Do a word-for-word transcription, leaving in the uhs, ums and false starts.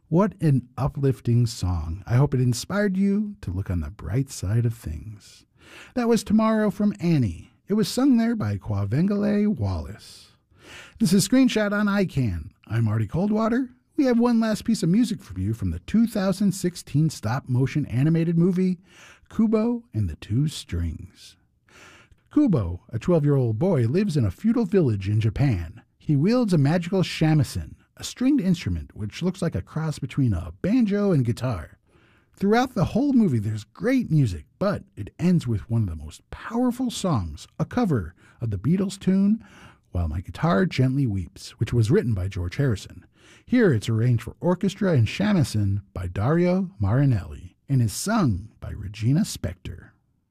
What an uplifting song. I hope it inspired you to look on the bright side of things. That was Tomorrow from Annie. It was sung there by Quavengele Wallace. This is Screenshot on I CAN. I'm Marty Coldwater. We have one last piece of music for you from the two thousand sixteen stop-motion animated movie, Kubo and the Two Strings. Kubo, a twelve-year-old boy, lives in a feudal village in Japan. He wields a magical shamisen, a stringed instrument which looks like a cross between a banjo and guitar. Throughout the whole movie, there's great music, but it ends with one of the most powerful songs, a cover of the Beatles tune, While My Guitar Gently Weeps, which was written by George Harrison. Here it's arranged for orchestra and shamisen by Dario Marinelli and is sung by Regina Spektor.